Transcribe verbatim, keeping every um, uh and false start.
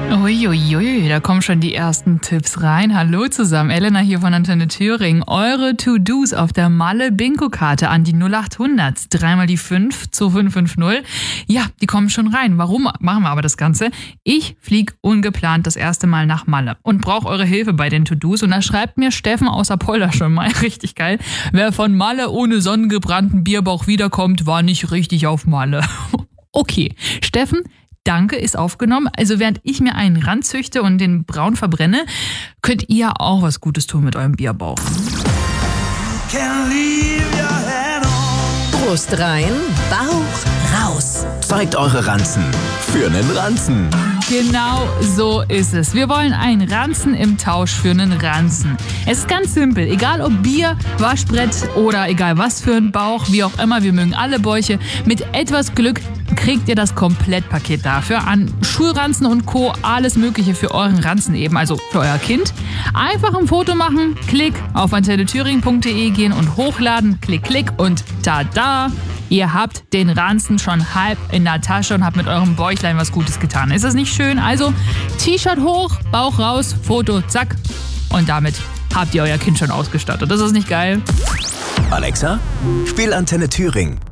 Uiuiui, da kommen schon die ersten Tipps rein. Hallo zusammen, Elena hier von Antenne Thüringen. Eure To-Dos auf der Malle-Bingo-Karte an die null acht hundert. Dreimal die fünf zu fünf fünf null. Ja, die kommen schon rein. Warum machen wir aber das Ganze? Ich fliege ungeplant das erste Mal nach Malle und brauche eure Hilfe bei den To-Dos. Und da schreibt mir Steffen aus Apolda schon mal, richtig geil, wer von Malle ohne sonnengebrannten Bierbauch wiederkommt, war nicht richtig auf Malle. Okay, Steffen, danke, ist aufgenommen. Also während ich mir einen ranzüchte und den braun verbrenne, könnt ihr auch was Gutes tun mit eurem Bierbauch. Brust rein, Bauch raus. Zeigt eure Ranzen für einen Ranzen. Genau so ist es. Wir wollen einen Ranzen im Tausch für einen Ranzen. Es ist ganz simpel. Egal ob Bier, Waschbrett oder egal was für ein Bauch, wie auch immer, wir mögen alle Bäuche. Mit etwas Glück kriegt ihr das Komplettpaket dafür an Schulranzen und Co. Alles Mögliche für euren Ranzen eben, also für euer Kind. Einfach ein Foto machen, klick, auf antenne thüringen punkt de gehen und hochladen, klick, klick und tada! Ihr habt den Ranzen schon halb in der Tasche und habt mit eurem Bäuchlein was Gutes getan. Ist das nicht schön? Also T-Shirt hoch, Bauch raus, Foto, zack. Und damit habt ihr euer Kind schon ausgestattet. Das ist nicht geil? Alexa, spiel Antenne Thüringen.